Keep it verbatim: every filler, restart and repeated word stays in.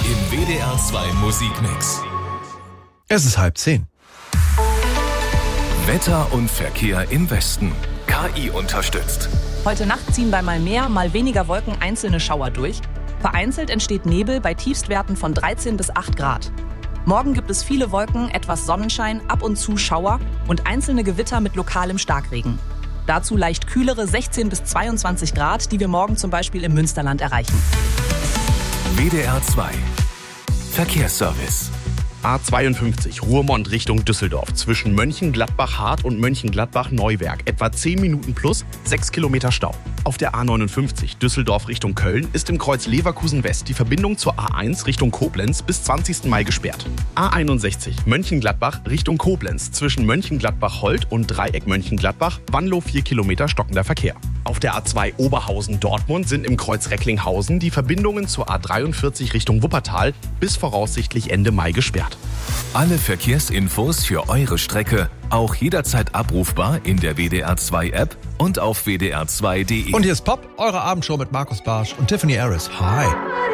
im W D R zwei Musikmix. Es ist halb zehn. Wetter und Verkehr im Westen. K I unterstützt. Heute Nacht ziehen bei mal mehr, mal weniger Wolken einzelne Schauer durch. Vereinzelt entsteht Nebel bei Tiefstwerten von dreizehn bis acht Grad. Morgen gibt es viele Wolken, etwas Sonnenschein, ab und zu Schauer und einzelne Gewitter mit lokalem Starkregen. Dazu leicht kühlere sechzehn bis zweiundzwanzig Grad, die wir morgen zum Beispiel im Münsterland erreichen. W D R zwei Verkehrsservice. A zweiundfünfzig Ruhrmond Richtung Düsseldorf zwischen Mönchengladbach-Hart und Mönchengladbach-Neuwerk. Etwa zehn Minuten plus sechs Kilometer Stau. Auf der A neunundfünfzig Düsseldorf Richtung Köln ist im Kreuz Leverkusen West die Verbindung zur A eins Richtung Koblenz bis zwanzigsten Mai gesperrt. A einundsechzig Mönchengladbach Richtung Koblenz zwischen Mönchengladbach-Holt und Dreieck Mönchengladbach. Wanlo vier Kilometer stockender Verkehr. Auf der A zwei Oberhausen-Dortmund sind im Kreuz Recklinghausen die Verbindungen zur A dreiundvierzig Richtung Wuppertal bis voraussichtlich Ende Mai gesperrt. Alle Verkehrsinfos für eure Strecke auch jederzeit abrufbar in der W D R zwei App und auf w d r zwei punkt d e. Und hier ist Pop, eure Abendshow mit Markus Barsch und Tiffany Harris. Hi.